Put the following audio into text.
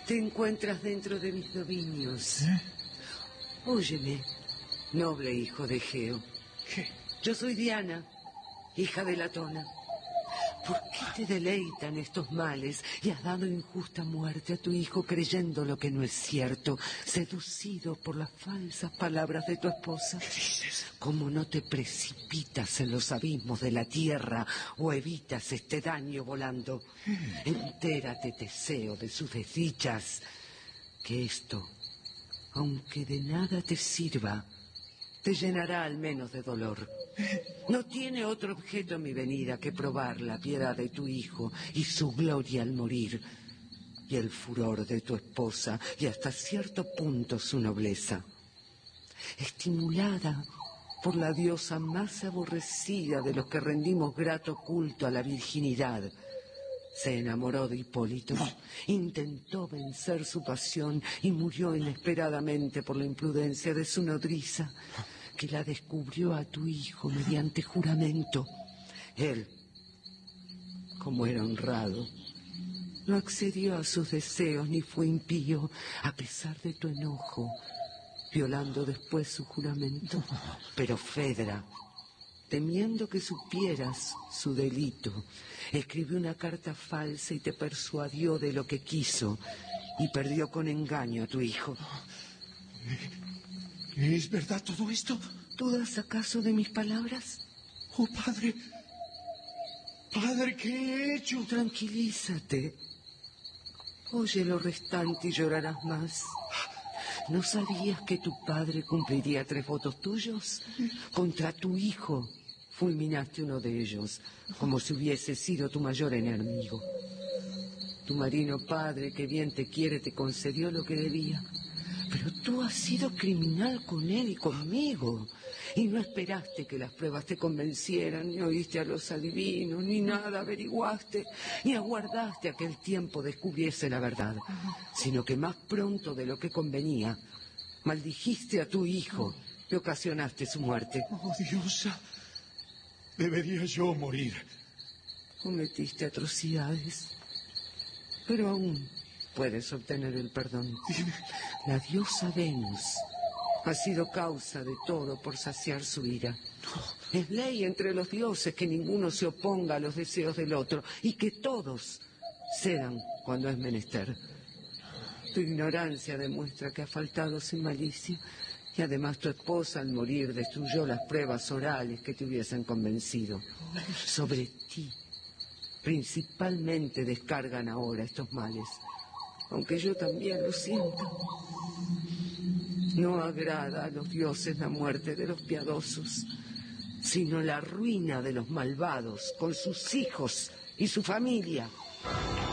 Te encuentras dentro de mis dominios. Óyeme, noble hijo de Egeo. ¿Qué? Yo soy Diana, hija de Latona. ¿Por qué te deleitan estos males y has dado injusta muerte a tu hijo creyendo lo que no es cierto, seducido por las falsas palabras de tu esposa? ¿Qué dices? ¿Cómo no te precipitas en los abismos de la tierra o evitas este daño volando? Entérate, Teseo, de sus desdichas, que esto, aunque de nada te sirva, te llenará al menos de dolor. No tiene otro objeto mi venida que probar la piedad de tu hijo y su gloria al morir, y el furor de tu esposa y hasta cierto punto su nobleza. Estimulada por la diosa más aborrecida de los que rendimos grato culto a la virginidad, se enamoró de Hipólito, intentó vencer su pasión y murió inesperadamente por la imprudencia de su nodriza, que la descubrió a tu hijo mediante juramento. Él, como era honrado, no accedió a sus deseos ni fue impío, a pesar de tu enojo, violando después su juramento. Pero Fedra, temiendo que supieras su delito, escribió una carta falsa y te persuadió de lo que quiso y perdió con engaño a tu hijo. ¿Es verdad todo esto? ¿Dudas acaso de mis palabras? Oh, padre. Padre, ¿qué he hecho? Tranquilízate. Oye lo restante y llorarás más. ¿No sabías que tu padre cumpliría 3 votos tuyos? Contra tu hijo fulminaste uno de ellos, como si hubiese sido tu mayor enemigo. Tu marino padre, que bien te quiere, te concedió lo que debía. Pero tú has sido criminal con él y conmigo. Y no esperaste que las pruebas te convencieran, ni oíste a los adivinos, ni nada averiguaste, ni aguardaste a que el tiempo descubriese la verdad, sino que más pronto de lo que convenía, maldijiste a tu hijo y ocasionaste su muerte. Oh, diosa, debería yo morir. Cometiste atrocidades, pero aún puedes obtener el perdón. La diosa Venus ha sido causa de todo por saciar su ira. Es ley entre los dioses que ninguno se oponga a los deseos del otro y que todos cedan cuando es menester. Tu ignorancia demuestra que has faltado sin malicia y además tu esposa al morir destruyó las pruebas orales que te hubiesen convencido. Sobre ti principalmente descargan ahora estos males, aunque yo también lo siento. No agrada a los dioses la muerte de los piadosos, sino la ruina de los malvados con sus hijos y su familia.